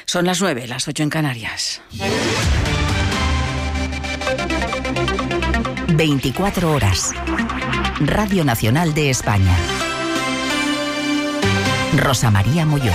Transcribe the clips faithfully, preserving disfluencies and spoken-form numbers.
Son las nueve, las ocho en Canarias. veinticuatro horas. Radio Nacional de España. Rosa María Molló.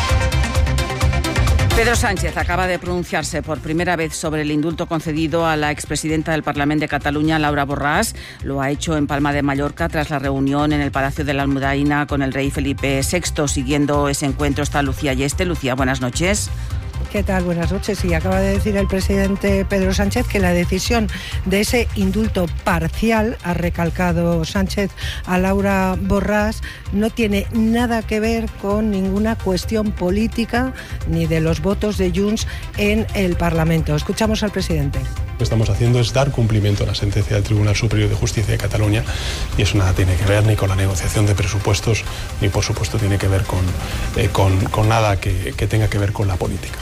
Pedro Sánchez acaba de pronunciarse por primera vez sobre el indulto concedido a la expresidenta del Parlamento de Cataluña, Laura Borràs. Lo ha hecho en Palma de Mallorca tras la reunión en el Palacio de la Almudaina con el rey Felipe sexto. Siguiendo ese encuentro está Lucía Yeste. Lucía, buenas noches. ¿Qué tal? Buenas noches. Y acaba de decir el presidente Pedro Sánchez que la decisión de ese indulto parcial, ha recalcado Sánchez a Laura Borràs, no tiene nada que ver con ninguna cuestión política ni de los votos de Junts en el Parlamento. Escuchamos al presidente. Lo que estamos haciendo es dar cumplimiento a la sentencia del Tribunal Superior de Justicia de Cataluña, y eso nada tiene que ver ni con la negociación de presupuestos, ni por supuesto tiene que ver con, eh, con, con nada que, que tenga que ver con la política.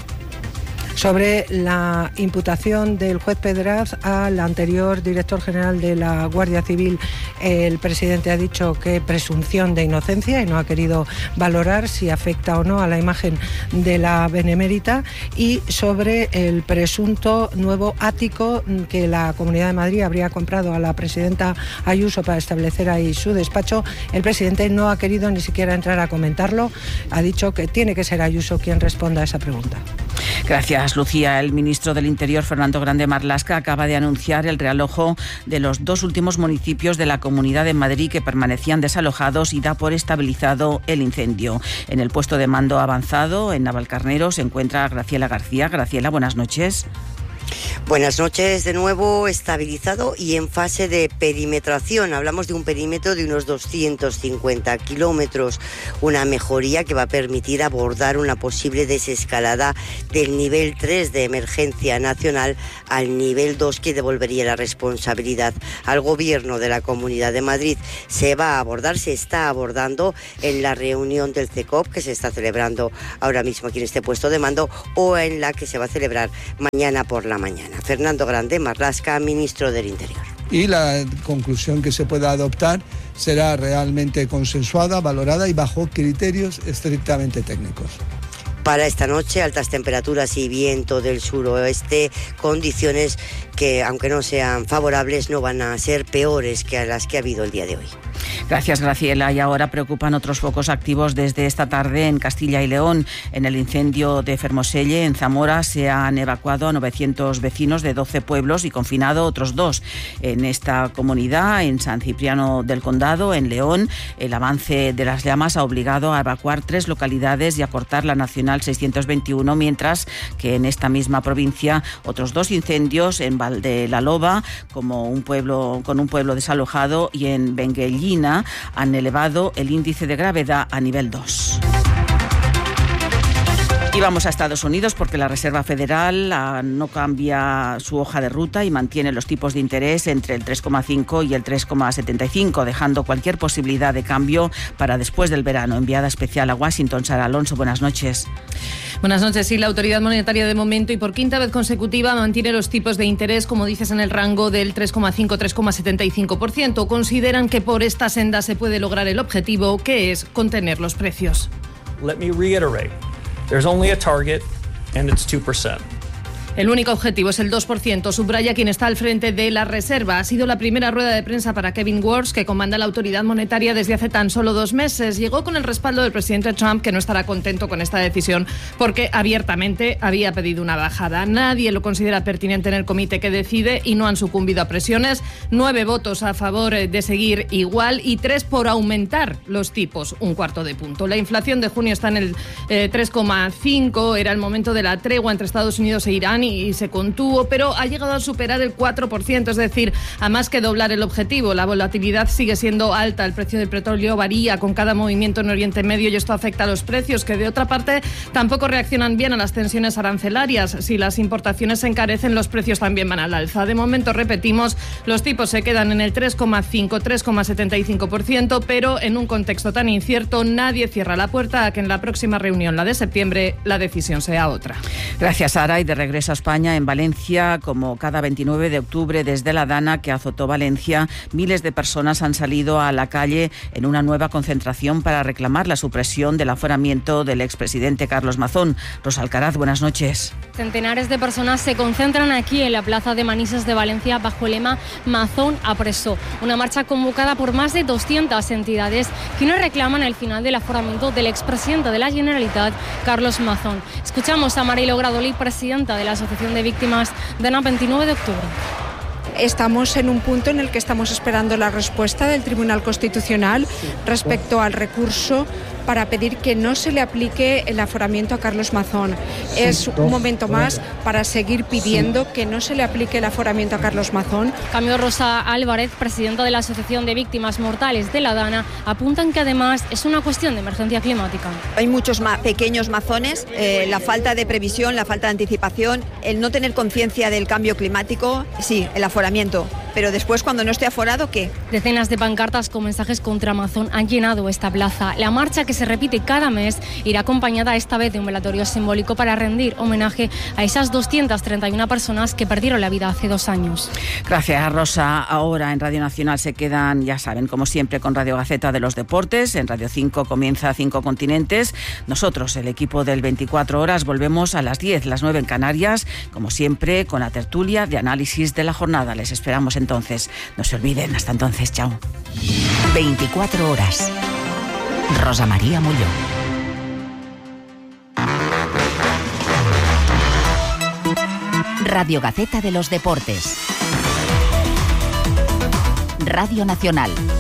Sobre la imputación del juez Pedraz al anterior director general de la Guardia Civil, el presidente ha dicho que presunción de inocencia y no ha querido valorar si afecta o no a la imagen de la benemérita. Y sobre el presunto nuevo ático que la Comunidad de Madrid habría comprado a la presidenta Ayuso para establecer ahí su despacho, el presidente no ha querido ni siquiera entrar a comentarlo. Ha dicho que tiene que ser Ayuso quien responda a esa pregunta. Gracias, Lucía. El ministro del Interior, Fernando Grande Marlaska, acaba de anunciar el realojo de los dos últimos municipios de la Comunidad de Madrid que permanecían desalojados y da por estabilizado el incendio. En el puesto de mando avanzado, en Navalcarnero, se encuentra Graciela García. Graciela, buenas noches. Buenas noches, de nuevo estabilizado y en fase de perimetración. Hablamos de un perímetro de unos doscientos cincuenta kilómetros, una mejoría que va a permitir abordar una posible desescalada del nivel tres de emergencia nacional al nivel dos, que devolvería la responsabilidad al Gobierno de la Comunidad de Madrid. Se va a abordar, se está abordando en la reunión del CECOP que se está celebrando ahora mismo aquí en este puesto de mando, o en la que se va a celebrar mañana por la mañana. Fernando Grande Marlaska, ministro del Interior. Y la conclusión que se pueda adoptar será realmente consensuada, valorada y bajo criterios estrictamente técnicos. Para esta noche, altas temperaturas y viento del suroeste, condiciones que, aunque no sean favorables, no van a ser peores que las que ha habido el día de hoy. Gracias, Graciela. Y ahora preocupan otros focos activos desde esta tarde en Castilla y León. En el incendio de Fermoselle, en Zamora, se han evacuado a novecientos vecinos de doce pueblos y confinado otros dos. En esta comunidad, en San Cipriano del Condado, en León, el avance de las llamas ha obligado a evacuar tres localidades y a cortar la Nacional seiscientos veintiuno, mientras que en esta misma provincia otros dos incendios, en Valde la Loba, como un pueblo, con un pueblo desalojado, y en Benguellina, han elevado el índice de gravedad a nivel dos. Y vamos a Estados Unidos porque la Reserva Federal ah, no cambia su hoja de ruta y mantiene los tipos de interés entre el tres coma cinco y el tres coma setenta y cinco, dejando cualquier posibilidad de cambio para después del verano. Enviada especial a Washington, Sara Alonso, buenas noches. Buenas noches. Sí, la autoridad monetaria de momento y por quinta vez consecutiva mantiene los tipos de interés, como dices, en el rango del tres coma cinco a tres coma setenta y cinco por ciento. Consideran que por esta senda se puede lograr el objetivo, que es contener los precios. Let me reiterate. There's only a target, and it's two percent. El único objetivo es el dos por ciento, subraya quien está al frente de la Reserva. Ha sido la primera rueda de prensa para Kevin Warsh, que comanda la autoridad monetaria desde hace tan solo dos meses. Llegó con el respaldo del presidente Trump, que no estará contento con esta decisión porque abiertamente había pedido una bajada. Nadie lo considera pertinente en el comité que decide y no han sucumbido a presiones. Nueve votos a favor de seguir igual y tres por aumentar los tipos, un cuarto de punto. La inflación de junio está en el eh, tres coma cinco, era el momento de la tregua entre Estados Unidos e Irán y se contuvo, pero ha llegado a superar el cuatro por ciento, es decir, a más que doblar el objetivo. La volatilidad sigue siendo alta, el precio del petróleo varía con cada movimiento en Oriente Medio y esto afecta a los precios, que de otra parte tampoco reaccionan bien a las tensiones arancelarias. Si las importaciones se encarecen, los precios también van al alza. De momento, repetimos, los tipos se quedan en el tres coma cinco a tres coma setenta y cinco por ciento, pero en un contexto tan incierto, nadie cierra la puerta a que en la próxima reunión, la de septiembre, la decisión sea otra. Gracias, Sara. Y de regreso a España en Valencia. Como cada veintinueve de octubre, desde la Dana que azotó Valencia, miles de personas han salido a la calle en una nueva concentración para reclamar la supresión del aforamiento del expresidente Carlos Mazón. Rosa Alcaraz, buenas noches. Centenares de personas se concentran aquí en la plaza de Manises de Valencia bajo el lema Mazón a preso. Una marcha convocada por más de doscientas entidades que no reclaman el final del aforamiento del expresidente de la Generalitat, Carlos Mazón. Escuchamos a Marilo Gradoli, presidenta de la Asociación de Víctimas de la veintinueve de octubre. Estamos en un punto en el que estamos esperando la respuesta del Tribunal Constitucional respecto al recurso para pedir que no se le aplique el aforamiento a Carlos Mazón. Es un momento más para seguir pidiendo que no se le aplique el aforamiento a Carlos Mazón. Cambio Rosa Álvarez, presidenta de la Asociación de Víctimas Mortales de la Dana, apuntan que además es una cuestión de emergencia climática. Hay muchos ma- pequeños mazones, eh, la falta de previsión, la falta de anticipación, el no tener conciencia del cambio climático, sí, el aforamiento. Pero después, cuando no esté aforado, ¿qué? Decenas de pancartas con mensajes contra Mazón han llenado esta plaza. La marcha, que se repite cada mes, irá acompañada esta vez de un velatorio simbólico para rendir homenaje a esas doscientas treinta y una personas que perdieron la vida hace dos años. Gracias, Rosa. Ahora en Radio Nacional se quedan, ya saben, como siempre, con Radio Gaceta de los Deportes. En Radio cinco comienza Cinco Continentes. Nosotros, el equipo del veinticuatro horas, volvemos a las diez, las nueve en Canarias, como siempre, con la tertulia de análisis de la jornada. Les esperamos entonces. No se olviden. Hasta entonces. Chao. veinticuatro horas. Rosa María Molló. Radio Gaceta de los Deportes. Radio Nacional.